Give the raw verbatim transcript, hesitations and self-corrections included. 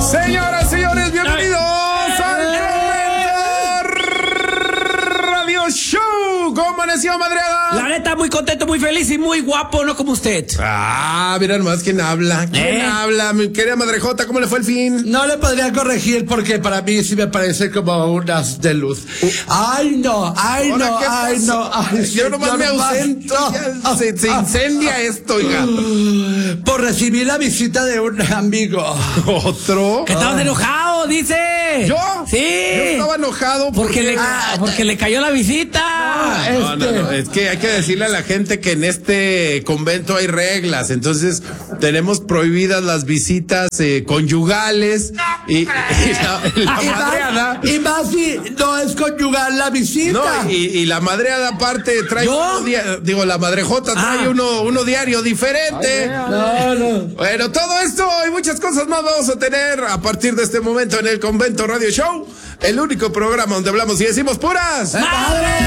Señoras, señores, bienvenidos al Radio Show. ¿Cómo amaneció, Madriaga? La neta, muy contento, muy feliz y muy guapo, no como usted. Ah, mira nomás quién habla. ¿Quién ¿Eh? habla? Mi querida Madrejota, ¿cómo le fue el fin? No le podría corregir porque para mí sí me parece como un haz de luz. Ay, no, ay, Ahora, no, ¿qué ay, pasó? no. Ay, Yo nomás me señor ausento. Basta. ya Se, se incendia esto, oiga. Por recibir la visita de un amigo. ¿Otro? Que estabas enojado, dice. ¿Yo? Sí. Yo estaba enojado Porque le, Ah, porque le cayó la visita. No, no, no, es que hay que decirle a la gente que en este convento hay reglas, entonces tenemos prohibidas las visitas eh, conyugales y, y la, la Y madreada. más, y más si no es conyugal la visita. No, y, y la madreada aparte trae ¿Yo? uno dia- digo, la madrejota trae Ah. uno, uno diario diferente. No, no. Bueno, todo esto y muchas cosas más vamos a tener a partir de este momento en el Convento Radio Show, el único programa donde hablamos y decimos puras. ¡Madre!